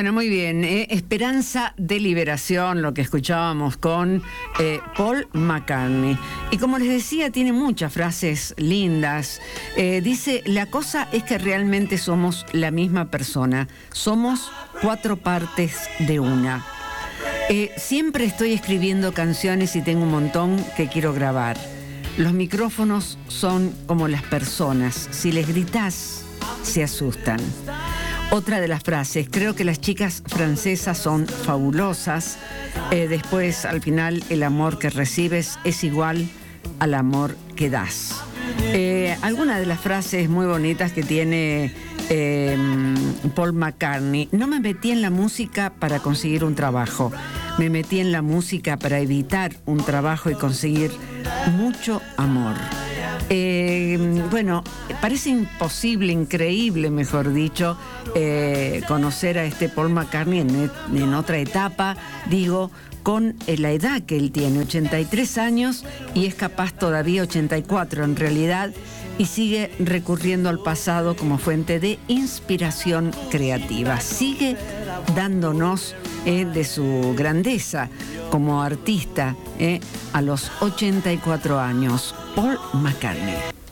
Bueno, muy bien. Esperanza de liberación, lo que escuchábamos con Paul McCartney. Y como les decía, tiene muchas frases lindas. Dice, la cosa es que realmente somos la misma persona. Somos 4 partes de una. Siempre estoy escribiendo canciones y tengo un montón que quiero grabar. Los micrófonos son como las personas. Si les gritás, se asustan. Otra de las frases, creo que las chicas francesas son fabulosas. Después, al final, el amor que recibes es igual al amor que das. Algunas de las frases muy bonitas que tiene Paul McCartney. No me metí en la música para conseguir un trabajo. Me metí en la música para evitar un trabajo y conseguir mucho amor. Bueno, parece imposible, increíble, mejor dicho, conocer a este Paul McCartney en otra etapa, digo, con la edad que él tiene, 83 años, y es capaz todavía 84 en realidad, y sigue recurriendo al pasado como fuente de inspiración creativa. Sigue dándonos de su grandeza como artista a los 84 años. Paul McCartney.